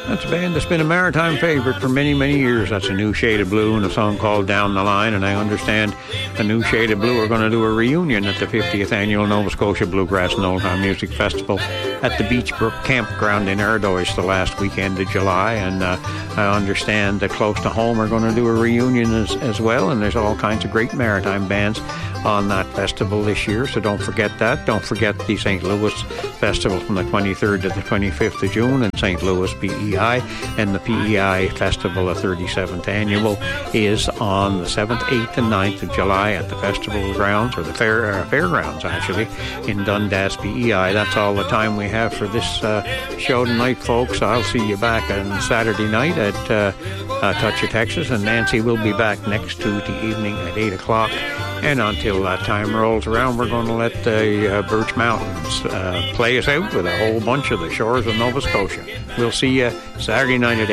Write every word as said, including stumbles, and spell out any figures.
That's a band that's been a Maritime favorite for many, many years. That's A New Shade of Blue and a song called Down the Line. And I understand A New Shade of Blue are going to do a reunion at the fiftieth Annual Nova Scotia Bluegrass and Old Time Music Festival at the Beachbrook Campground in Ardoise the last weekend of July. And uh, I understand that Close to Home are going to do a reunion as, as well. And there's all kinds of great Maritime bands on that festival this year, so don't forget that. Don't forget the Saint Louis Festival from the twenty-third to the twenty-fifth of June in Saint Louis, P E I, and the P E I Festival, the thirty-seventh Annual, is on the seventh, eighth, and ninth of July at the festival grounds, or the fair uh, fairgrounds, actually, in Dundas, P E I. That's all the time we have for this uh, show tonight, folks. I'll see you back on Saturday night at uh, uh, Touch of Texas, and Nancy will be back next Tuesday evening at eight o'clock. And until that time rolls around, we're going to let the uh, Birch Mountains uh, play us out with a whole bunch of the shores of Nova Scotia. We'll see you Saturday night at eight.